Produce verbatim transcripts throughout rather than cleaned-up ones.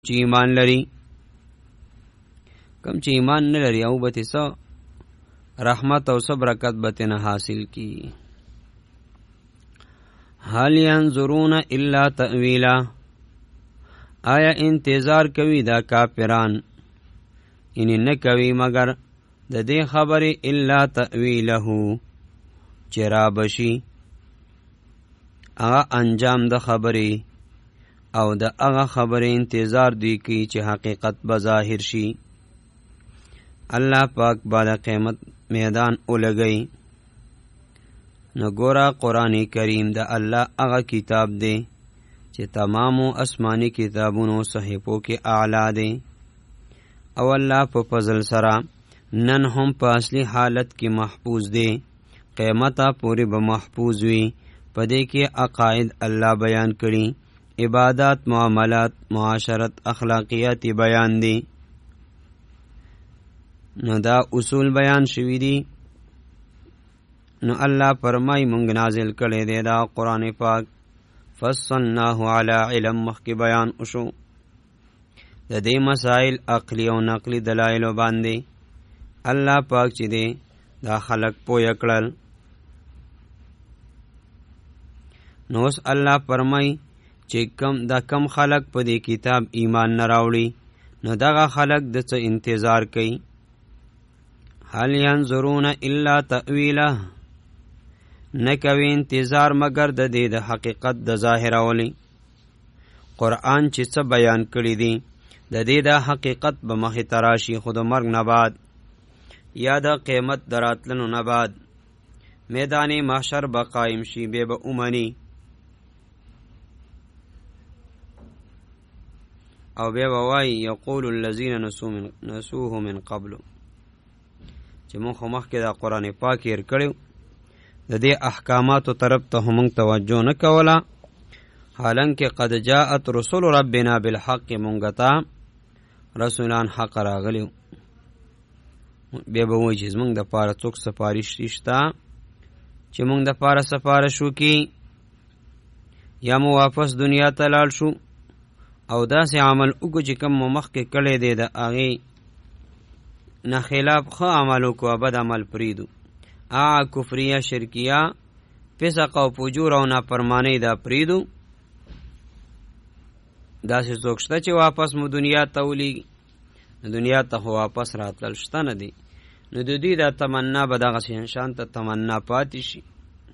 چې ایمان لري. کم چې ایمان نه لري او به څه رحمت او صبر برکت به نه حاصل کی. هل ينظرون الا تأویلا، آیا انتظار کوي دا کافران ان نه کوي مگر د دې خبرې الا تأویله چې را بشي هغه انجام د خبرې او د هغه خبرې انتظار دوی کوي چې حقیقت به ظاهر شي. الله پاک بعد قیامت میدان اولګي. نو ګورا قرآن کریم د الله هغه کتاب دی چې تمامو آسمانی کتابونو صحیفو کې اعلی دی او الله په فضل سره نن هم په اصلي حالت کې محفوظ دی، قیامت پورې به محفوظ وي. په دې کې عقاید الله بیان کړي، عبادات، معاملات، معاشرت، اخلاقیات بیان دي. نو دا اصول بیان شوي دي. نو الله فرمای مونږ نازل کړي دی دا قرآن پاک فصلناه علی علم مخکې بیان وشو د دې مسائل عقلی او نقلی دلایل باندې. الله پاک چې دی دا خلق پوهه کړل. نو اوس الله فرمای چې کم دا کم خلق په دې کتاب ایمان نه راوړي نو دغه خلق د څه انتظار کوي. هل ينظرون الا تأویله، نه کوي انتظار مگر د دې د حقیقت د ظاهرولی. قرآن چې څه بیان کړي دي د دې د حقیقت به مخې ته راشي، خو د مرګ نه بعد یا د قیامت د راتلنو نه بعد میدان محشر به قایم شي، بیا به ومني او بیا به وایي یقول الذین نسوه من قبل چې مونږ خو مخکې دا قرآن پاک هېر کړی د دې احکاماتو طرف ته هم مونږ توجه نه کوله، حالانکه قد جاءت رسول ربنا بالحق، مونږ ته رسولان حق راغلیو. بیا به وایي چې زمونږ دپاره څوک سفارش شته چې مونږ دپاره سفارش وکړي، یا مو واپس دنیا ته لاړ شو او داسې عمل وکړو چې کوم مو مخکې کړی دی د هغې نه خلاف ښه عمل وکړو، بد عمل پرېږدو. هغه کفریه، شرکیه، فسق او فجور او نافرمانۍ دا پرېږدو. داسې څوک شته چې واپس مو دنیا ته ولیږي؟ دنیا ته خو واپس راتلل شته نه دی. نو د دوی دا تمنا به دغسې شان ته تمنا پاتې شي.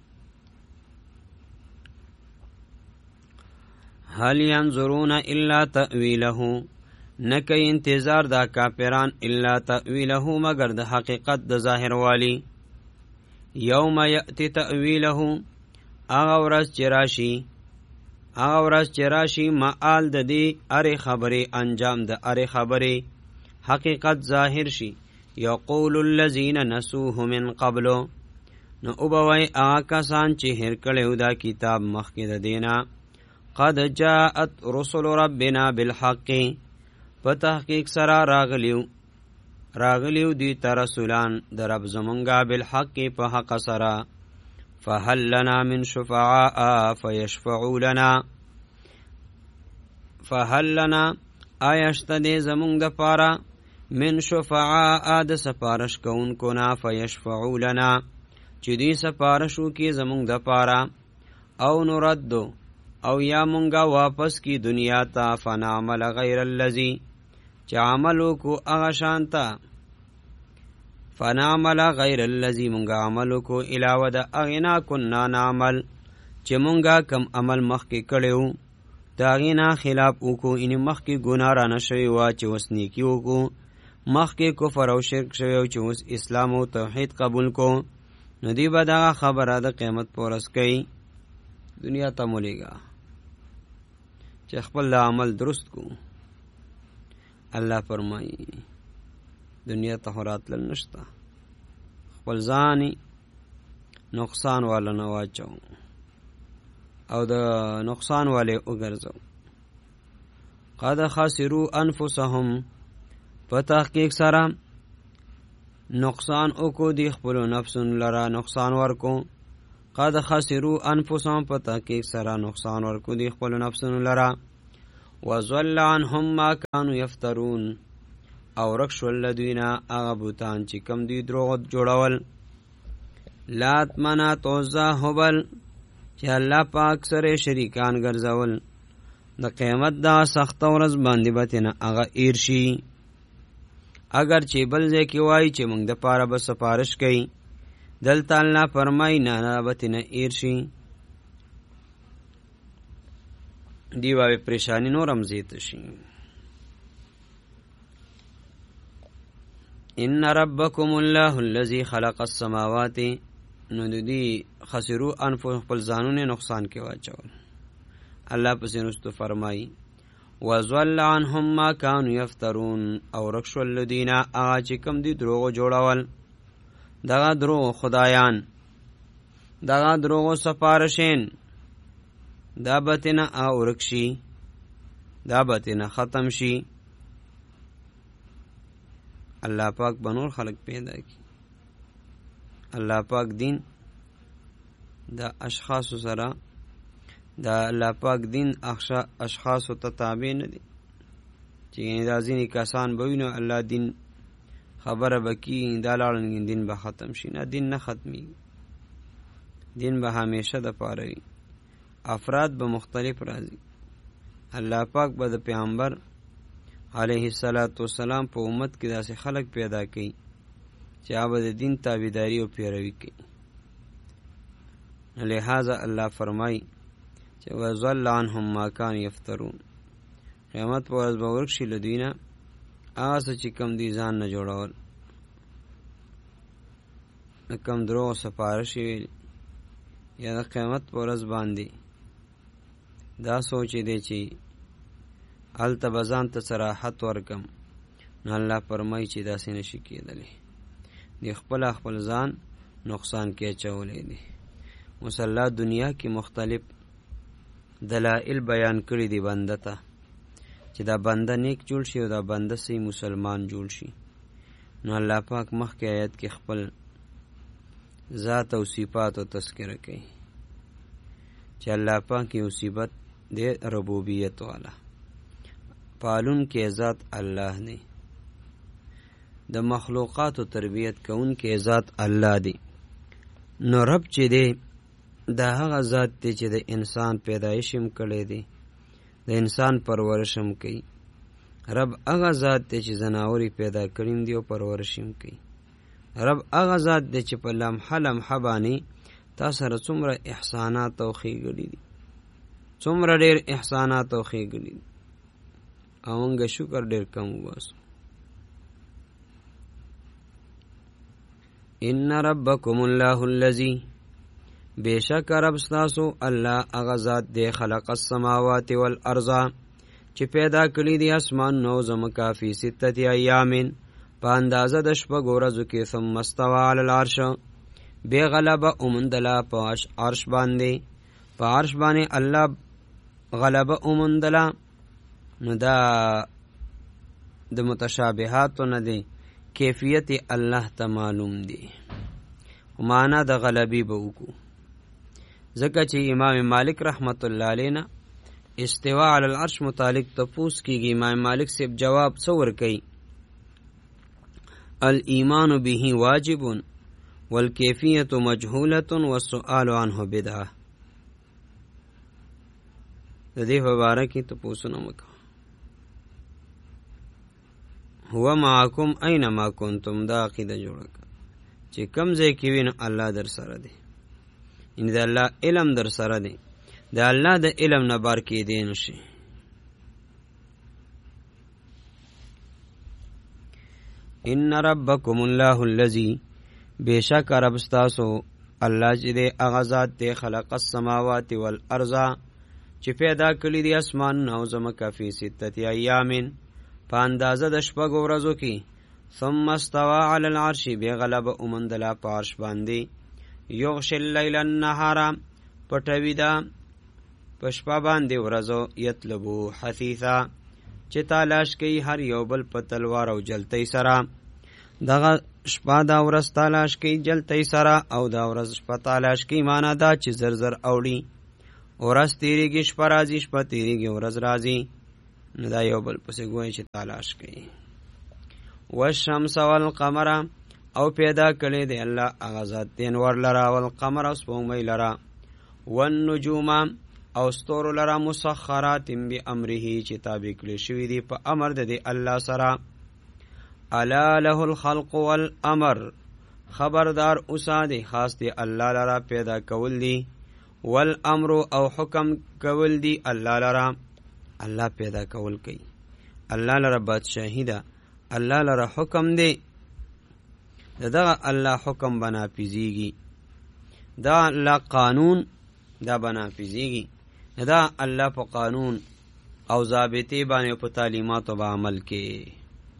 هل ينظرون الا تأویله، نه کوي انتظار دا کافران الا تأویله مگر د حقیقت د ظاهر والی. یوم یأتی تأویله، هغه ورځ چې راشي هغه ورځ چې راشي معال د دې هرې خبرې، انجام د هرې خبرې، حقیقت ظاهر شي. یقول الذین نسوه من قبل، نو او به وایي هغه کسان چې هېر کړی و دا کتاب مخکې د دې نه، قد جاءت رسل ربنا بالحق، په تحقیق سره راغلیو راغلیو دوی ته رسولان د رب زمونږه بالحق په حق سره. فهل لنا من شفعاء فیشفعوا لنا، فهل لنا آیا شته دی زمونږ دپاره من شفعاء د سفارش کوونکو نه، فیشفعوا لنا چې دوی سفارش وکړي زمونږ دپاره، او نردو او یا مونږه واپس کی دنیا ته، فنعمل غیر الذی چې عمل وکړو هغه شان ته، فنعمل غیر الذی مونږه عمل وکړو علاوه د هغې نه کنا نعمل چې مونږه کم عمل مخکې کړی و د هغې نه خلاف وکړو. یعنې مخکې ګناه رانه شوې وه چې اوس نیکي وکړو، مخکې کفر او شرک شوی و چې اوس اسلام او توحید قبول کو، نو دوی به دغه خبره د قیامت په ورځ کوي. دنیا ته مو لېږه چې خپل د عمل درست کو. الله فرمایي دنیا ته خو راتلل نشته، خپل ځان نقصان والا نه واچو او د نقصان والے وګرځو. قد خسروا انفسهم، په تحقیق سره نقصان وکړو دی خپلو نفسونو لره، نقصان ورکو. قد خسروا انفسهم، په تحقیق سره نقصان ورکو دی خپلو نفسونو لره. وضل عنهم ما كانوا يفترون او رکشول لدوینا اغا بوتان چی کم دوی دروغ جوڑول. لات منات عزا حبل چی اللہ پاک سر شریکان گرزول د قیمت دا سخت ورځ باندې بتنه اغا ایرشی. اگر چې بل ځای کې وای چې موږ د پاره به سفارش کوي دلته الله فرمای نه نه بتنه ایرشی. دی وای پریشانی نورم زیات شي. ان ربکم الله الذی خلق السماوات نو دی خسرو انفسهم خپل ځانونه نقصان کې واچول. الله پس نستو فرمای وَزَلَّ عَنْهُمْ مَا كَانُوا يَفْتَرُونَ او رکشو الذین آغا چی کم دی دروغ جوڑاول دغا دروغ خدایان دغا دروغ سفارشین دا بتنا او رکشی دا بتنا ختم شی. اللہ پاک بنور خلق پیدا کی. اللہ پاک دین دا اشخاص سرا دا اللہ پاک دین اشخاص ته تابع نه دي چې دا ځینې کسان به وي نو الله دین خبره به کي دا لاړ دین به ختم شي. نه دین نه ختمي، دین به همیشه د پاره وي. افراد به مختلف راځي. الله پاک به د پیغمبر علیه الصلاة والسلام په امت کې داسې خلق پیدا کړي چې هغه د دین تابعداري او پیروي کوي. لہذا الله فرمای چې وَزَلَّ عَنْهُمْ مَا كَانُوا يَفْتَرُونَ. قیامت په ورځ به ورک شي له دوی نه هغه څه چې کم دي ځان نه جوړول، د کم دروغ سفارش ویل یا د قیامت په ورځ باندې دا سوچ دی چې هلته به ځان ته صراحت ورکم. نو الله فرمایي چې داسې نشي کېدلی. دی خپله خپل ځان نقصان کې اچولی دی. اوس الله دنیا کې مختلف دلائل بیان کړي دي بنده ته چې دا بنده نیک جوړ شي او دا بنده صحیح مسلمان جوړ شي. نو الله پاک مخکې آیت کې خپل ذات او صفات او تذکره کوي چې الله پاک یو صفت دی ربوبیت والا، پالون کې ذات الله دی، د مخلوقات او تربیت کون کې ذات الله دی. نو رب چې دی دا هغه ذات دی چې د انسان پیدایش هم کړی دی، د انسان پرورش هم کوي. رب هغه ذات دی چې ځناوري پیدا کړي دي او پرورش هم کوي. رب هغه ذات دی چې په لمحه لمحه باندې تا سره څومره احسانات او ښېګړي دي، څومره ډېر احسانات او ښېګړي دي او موږ شکر ډېر کم وباسو. ان ربکم الله الذی بیشک رب ستاسو الله هغه ذات دی خلق السماوات والارض چې پیدا کړي دي اسمان نو زمکا فی ستة ایامین په اندازه د شپږو ورځو کې، ثم استوى علی العرش بے غلبه اومندلا په عرش باندې، په عرش باندې الله غلبه اومندلا. نو دا د متشابهاتو نه دی، کیفیت الله ته معلوم دی. معنا د غلبی به وکړو ځکه چې امام مالک رحمت الله علیه استوا علی العرش متعلق تپوس کیږي. امام مالک سے جواب څه ورکوي؟ الایمان به واجب والکیفیت مجهوله والسؤال عنه بدعه. د دې په باره کې تپوسونه وکړه. هو معکم اینما کنتم، دا عقیده جوړه کړه چې کم ځای کې وي نو الله در سره دی، یعنې د الله علم در سره دی، د الله د علم نه بار کېدی نشي. ان ربکم الله الذی بیشک رب ستاسو الله چې دی هغه ذات دی خلق السماوات والارض چې پیدا کړي دي اسمان او ځمکه فی ستة ایامین په اندازه د شپږو ورځو کې، ثم استوى علی العرش بے غلبه اومندلا په عرش باندې، یغشی اللیل النهار پټوي دا په شپه باندې ورځو، یطلبو حثیثا چې تالاش کوي هر یو بل په تلوار او جلتۍ سره. دغه شپه دا ورځ تالاش کوي جلتۍ سره او دا ورځ شپه تالاش کوي، معنا دا چې زر زر اوړي. ورځ تیریږي شپه راځي، شپه تیریږي ورځ راځي. نو دا یو بل پسې ګوئ چې تلاش کوي. والشمس والقمر او پیدا کړی دی الله هغه ذات دی انوار لرا والقمر سپوږمۍ لرا والنجوم او ستورو لرا مسخرات بامره چې تابع کړي شوي دي په امر د دی الله سره. الا له الخلق والامر خبردار اوسه دی خاص دی الله لرا پیدا کول دی والامر او حکم کول دی الله لرا. الله پیدا کول کوي، الله لرا بادشاہی ده، الله لرا حکم دی، دغه الله حکم بنافذیږي، دا الله قانون دا بنافذیږي، دا الله په قانون او ضابطه باندې په تعلیمات او عمل کې.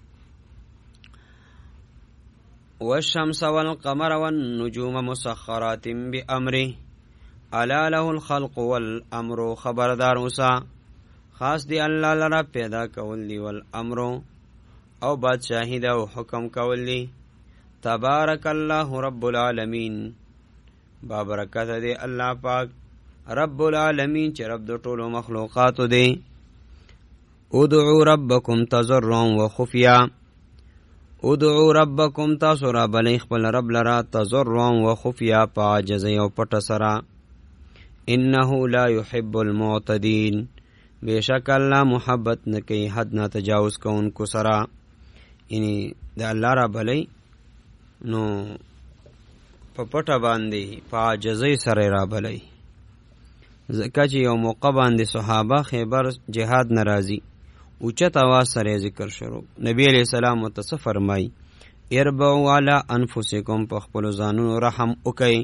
والشمس والقمر والنجوم مسخرات بأمره الا له الخلق والامر خبردار اوسا خاص دی الله لرا پیدا کول دی والامر او بادشاہی دا او حکم کول دی. تبارک الله رب العالمین بابرکت دی الله پاک رب العالمین چې رب د ټولو مخلوقات دی. ادعو ربکم تضرعا وخفیا ادعو ربکم تاسو را بلی خپل رب لرا تضرعا وخفیا په عاجزۍ او پټه سره. انه لا يحب المعتدین بیشک الله محبت نه کوي حد نه تجاوز کوونکو سره. یعنی د الله را بلی نو په پټه باندې په عاجزۍ سره را بلی. ځکه چې یو موقع باندې صحابه خیبر جهاد ناراضي اوچت آواز سره ذکر شروع. نبی علیہ السلام متصف فرمای اربعوا علی انفسکم په خپل ځانونو رحم وکئ.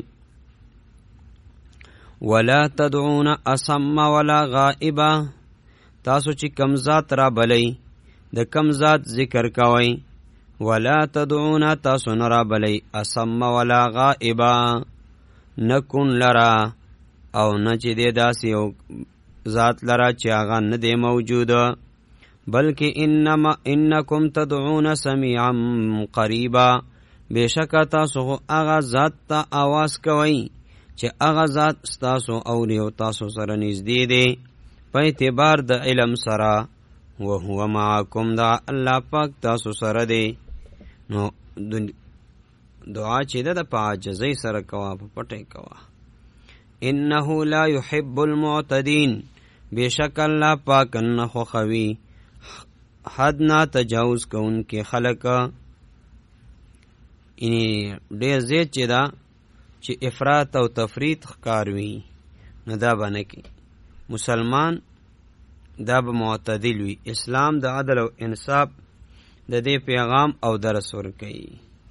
ولا تدعون اصم ولا غائبا تاسو چې کم ذات را بلی د کم ذات ذکر کوئ. ولا تدعون تاسو نه را بلی اصم ولا غائبا نکن لرا او نه چې دی داسې یو ذات لرا چې هغه نه دی موجوده بلکې انما انکم تدعون سمیعا قریبا بېشکه تاسو هغه ذات ته آواز کوئ چې هغه ذات ستاسو اوري او تاسو سره نږدې دی په اعتبار د علم سره. وهو معکم دا الله پاک تاسو سره دی. نو دعا چې ده د په عاجزۍ سره کوه په پټۍ کوه. انه لا يحب المعتدین بېشک الله پاک نه خوښوي حد نه تجاوز کوونکي خلک. یعنی ډېر زیات چې ده چې افراط او تفریط ښکار وي نو دا به نه کوي. مسلمان دا به معتدل وي. اسلام د عدل او انصاف د دې پیغام او درس ورکوي.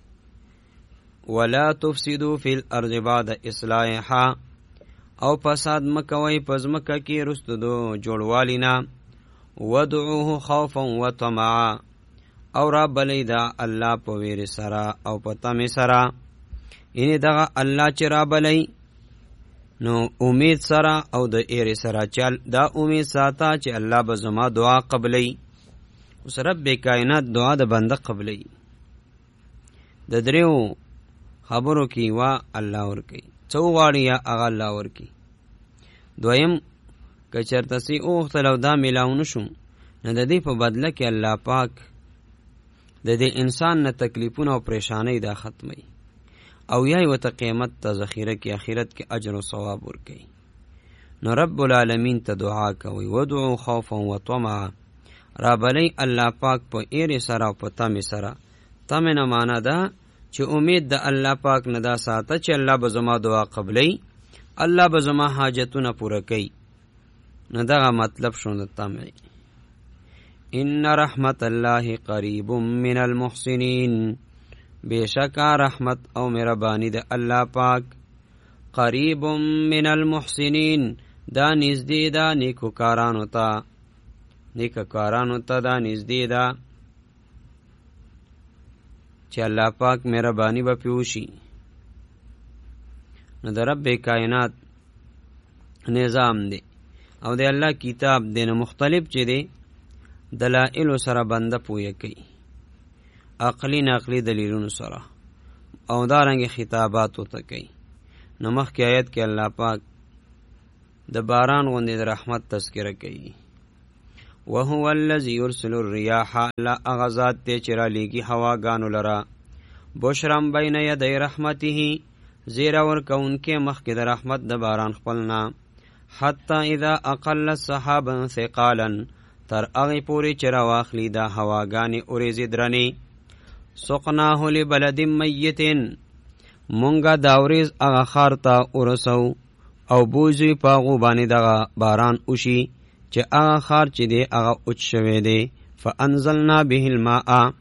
ولا تفسدوا فی الارض بعد اصلاحها او فساد مکوئ په ځمکه کې وروسته د جوړوالي نه. ودعوه خوفا وطمعا او را بلی دا الله په ویرې سره او په تمې سره. یعنې دغه الله چې را بلی نو امید سره او د ایرې سره چل دا امید ساته چې الله به زما دعا قبلی. اوس رب کائنات دعا د بنده قبلی. د دریو خبرو کې وا الله ورکوي څه وغواړي یا هغه الله ورکوي. دویم که چېرته سې وغوښتل او دا میلاو نه شو نو د دې په بدله کې الله پاک د دې انسان نه تکلیفونه او پریشانۍ دا ختموي او یا یې ورته قیمت ته ذخیره کې آخرت کې اجر و ثواب ورکوي. نو رب العالمین ته دعا کوي. ودعو خوفا وطمعا را بلی الله پاک په ایرې سره او په تمې سره. تمې نه معنا ده چې امید د الله پاک نه دا ساته چې الله به زما دعا قبلی، الله به زما حاجتونه پوره کوي. نو دغه مطلب شو د تمې. ان رحمت الله قریب من المحسنین بیشکا رحمت او مهربانی د الله پاک قریب من المحسنین دا نزدې دا نیکو کارانو ته نیکو کارانو ته دا نزدې دا چې الله پاک مهربانی به پیوشي. نو د رب کائنات نظام دی او د الله کتاب دی نو مختلف چې دی دلائل سره بنده پوهه کوي عقلی نقلی دلیلونو سره او دارنګ خطابات ورته کوي. نو مخکې آیت کې الله پاک د باران غوندې د رحمت تذکره کوي. وهو الذي يرسل الرياح لا اغزات ته چرا لیگی هواګانو لرا بشرم بین یدی رحمته زیر ور کون کې مخکې د رحمت د باران خپلنا حتی اذا اقل السحابا ثقالا تر اغه پوری چرا واخلی دا هواګانی اوریزی درنی سقناه لبلد میت مونږه داوریز اغه خارتا ورسو او بوزی پاغو باندې دغه باران وشي چې اغه خار چې دی اغه اوچ شوی دی فانزلنا به الماء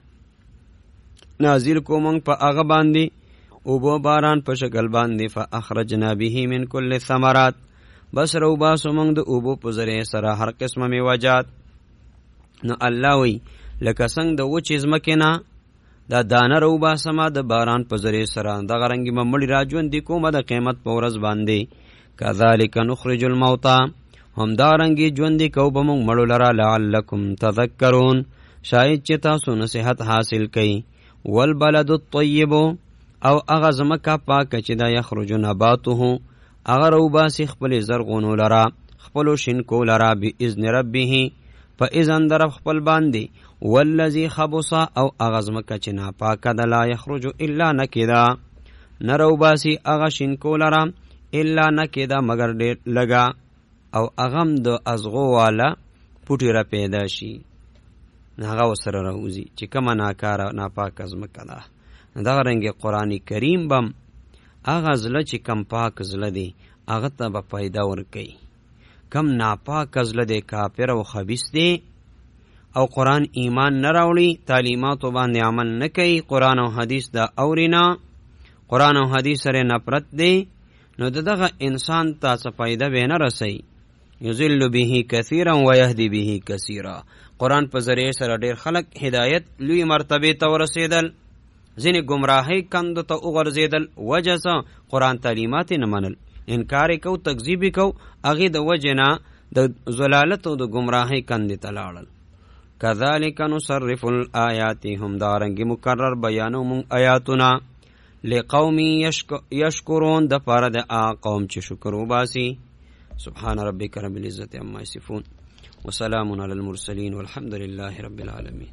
نازل کومنګ په اغه باندې او بو باران په شکل باندې فاخرجنا به من كل الثمرات بس رو باسو موږ د اوبو په ذریعه سره هر قسمه میوجات نو الله وی لکه څنګه د وچې ځمکې نه دا دانه رو باسمه د باران په ذریعه سره دغه رنګې به مړي راژوندي کومه د قیمت په ورځ باندې کذالک نخرج الموتى همدارنګې ژوندي کوو به موږ مړو لره لعلکم تذکرون شاید چې تاسو نصیحت حاصل کړئ والبلد الطیب او هغه ځمکه پاکه چې دا یخرج نباته هغه روباسي خپلې زرغونو لره خپلو شینکو لره باذن ربه په اذن در خپل باندې والذي خبص او هغه ځمکه چې ناپاکه ده لا یخرج الا نکدا نه روباسي هغه شینکو لره الا نکدا مگر ډېر لږه او هغم د ازغو والا پوټی را پیدا شي هغه ورسره راوځي چې کومه ناکاره ناپاکه ځمکه ده دغه رنګې قرآن کریم بم هغه زړه چې کم پاک زړه دی هغه ته به پیدا ورکوي کم ناپاک زړه دی کافر او خبیث دی او قرآن ایمان نه راوړي تعلیماتو باندې عمل نه کوي قرآن او حدیث دا اوري نه قرآن او حدیث سره نفرت دی نو دغه انسان ته څه فایده به نه رسي یضل به کثیرا ویهدی به کثیرا قرآن په ذریعه سره ډېر خلک هدایت لوی مرتبه ته ورسېدل ځینې گمراهۍ کندو ته وغورځېدل وجه څه قرآن تعلیمات نه منل انکار یې کو تکذیب یې کو هغې د وجې نه د ضلالت او د گمراهۍ کندې ته لاړل کذلک نصرف الآیات همدارنګې مکرر بیانو مونږ آیاتونه لقوم یشکرون د پاره د هغه قوم چې شکر وباسي سبحان ربک رب العزة عما یصفون وسلام علی المرسلین والحمد لله رب العالمین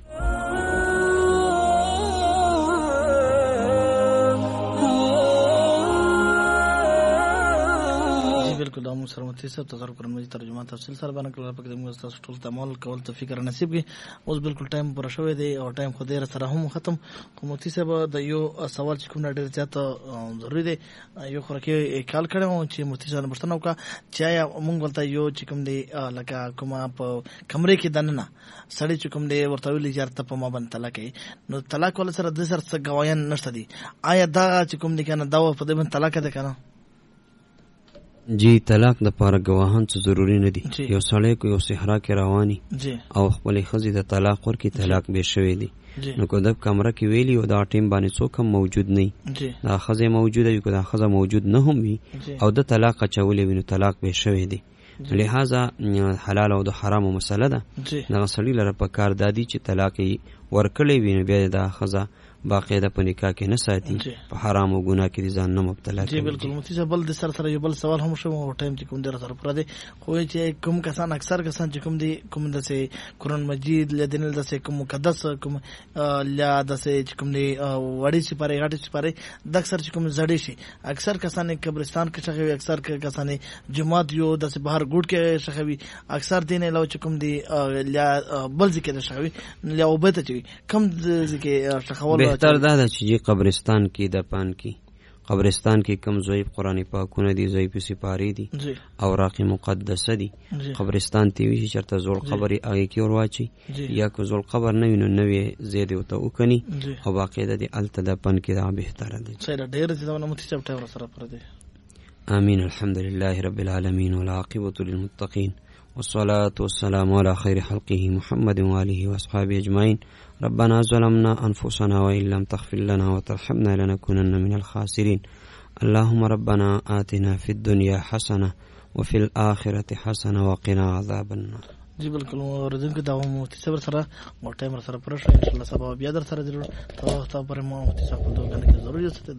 بالکل دا مو سره متي سره تاسو قرآن مجید ترجمه تفصیل سره باندې کړل پکې موږ تاسو ټول تمال کول ته فکر نصیب کی اوس بالکل ټایم پر شوې دی او ټایم خو دې سره هم ختم کوم متي سره د یو سوال چې کوم ډېر زیات ضروری دی یو خو کې کال کړو چې متي سره پښتنه وکړه چې موږ ولته یو چې کوم دی لکه کومه په کمرې کې دننه سړی چې کوم دی ورته ویل اجازه په ما باندې طلاق نو طلاق ول سره د سر څه غوایان نشته دي آیا دا چې کوم دی کنه دا په دې باندې طلاق ده کنه جی طلاق د پاره گواهان څه ضروری نه دي یو سړی کو یو صحرا کې رواني او خپل خزي د طلاق ورکی طلاق به شوی دی نو کو د کمره کې ویلی او دا ټیم باندې څوک موجود نه دا خزه موجوده وي کو دا خزه موجود نه هم وي او د طلاق چولې وینو طلاق به شوی دی لہذا حلال او د حرام مسله ده دا سړی لره په کار دادی چې طلاق ورکړي ویني بیا دا خزه باقاعده په نکاح کې نه ساتي په حرام او ګناه کې ځان نه مبتلا کوي. جی بالکل مفتی صاحب بل د سر سره یو بل سوال هم شوم او ټایم چې کوم در سره پر دی خو چې کوم کسان اکثر کسان چې کوم دی کوم د سه قرآن مجید لدین د سه کوم مقدس کوم لا د سه چې کوم دی وړي چې پاره غاټي چې پاره د اکثر چې کوم زړې شي اکثر کسان قبرستان کې شغوي اکثر کسان جماعت یو د سه بهر ګوټ کې شغوي اکثر دین له چې کوم دی لا بل ذکر شغوي لا وبته چې کم ذکر شغول بهتر دا چې قبرستان کې د پان کې قبرستان کې کم ضعیف قرآن پاکونه دي ضعیف سپاری دي او راقی مقدسه دي قبرستان تی وی چرته زول قبري هغه کې ورواچي یا کو زول قبر نه وینو نوې زیاده وته وکني او باقاعده دي الته د پن کې دا بهتر دي. سره ډېر ځونه متي چپټه ور سره پر دي. امين. الحمد لله رب العالمين والعاقبة للمتقين والصلاة والسلام على خير خلقه محمد وآله وأصحابه أجمعين. ربنا ظلمنا أنفسنا وإن لم تغفر لنا وترحمنا لنكونن من الخاسرين. اللهم ربنا آتنا في الدنيا حسنة وفي الآخرة حسنة وقنا عذاب النار. جی بالکل ورځین کې دا مو مفتی سره مو ټایم سره پر شو ان شاء الله سبا بیا در سره ضرور ته ته پر مو مفتی صاحب په دوه غنډه کې ضروري